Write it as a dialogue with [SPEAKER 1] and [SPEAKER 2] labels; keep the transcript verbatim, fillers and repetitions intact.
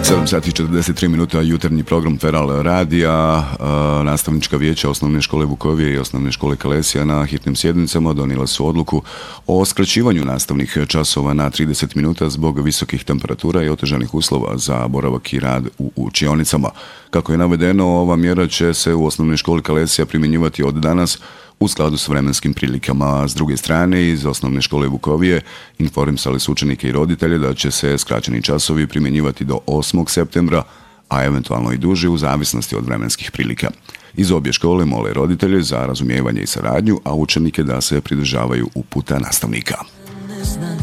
[SPEAKER 1] sedam sati i četrdeset tri minuta, jutarnji program Feral radija. Nastavnička vijeća Osnovne škole Vukovije i Osnovne škole Kalesija na hitnim sjednicama donijela su odluku o skraćivanju nastavnih časova na trideset minuta zbog visokih temperatura i otežanih uslova za boravak i rad u učionicama. Kako je navedeno, ova mjera će se u Osnovnoj školi Kalesija primjenjivati od danas u skladu s vremenskim prilikama. S druge strane, iz Osnovne škole Vukovije informisali su učenike i roditelje da će se skraćeni časovi primjenjivati do osmog septembra, a eventualno i duže u zavisnosti od vremenskih prilika. Iz obje škole mole roditelje za razumijevanje i saradnju, a učenike da se pridržavaju uputa nastavnika.
[SPEAKER 2] Ne znam